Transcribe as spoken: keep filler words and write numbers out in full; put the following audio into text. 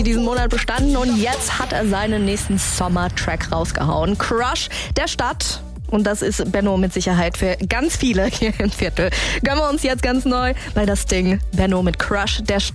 diesen Monat bestanden und jetzt hat er seinen nächsten Sommertrack rausgehauen. Crush der Stadt. Und das ist Benno mit Sicherheit für ganz viele hier im Viertel. Gönnen wir uns jetzt ganz neu bei das Ding Benno mit Crush der Stadt.